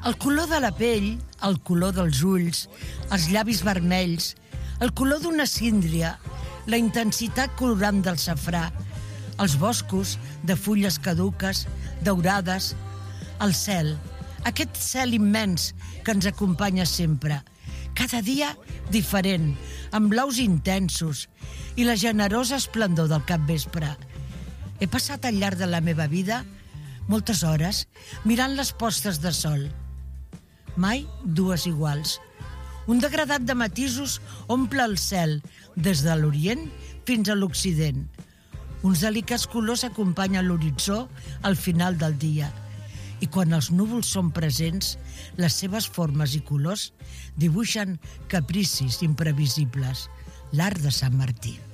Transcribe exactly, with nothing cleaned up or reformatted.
El color de la pell, el color dels ulls, els llavis vermells, el color d'una síndria, la intensitat colorant del safrà, els boscos de fulles caduques, daurades, el cel, aquest cel immens que ens acompanya sempre, cada dia diferent, amb blaus intensos i la generosa esplendor del capvespre. He passat al llarg de la meva vida moltes hores mirant les postes de sol. Mai dues iguals. Un degradat de matisos omple el cel des de l'orient fins a l'occident. Uns delicats colors acompanyen l'horitzó al final del dia. I quan els núvols són presents, les seves formes i colors dibuixen capricis imprevisibles. L'art de Sant Martí.